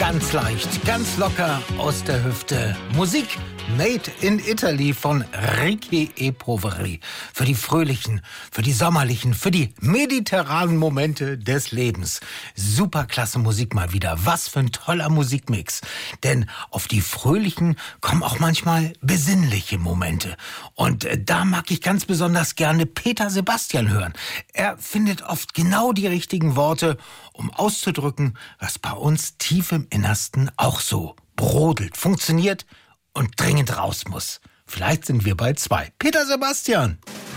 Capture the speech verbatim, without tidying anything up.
Ganz leicht, ganz locker aus der Hüfte. Musik made in Italy von Ricky e Poveri. Für die fröhlichen, für die sommerlichen, für die mediterranen Momente des Lebens. Superklasse Musik mal wieder. Was für ein toller Musikmix. Denn auf die fröhlichen kommen auch manchmal besinnliche Momente. Und da mag ich ganz besonders gerne Peter Sebastian hören. Er findet oft genau die richtigen Worte, um auszudrücken, was bei uns tief im Innersten auch so brodelt, funktioniert und dringend raus muss. Vielleicht sind wir bald zwei. Peter Sebastian.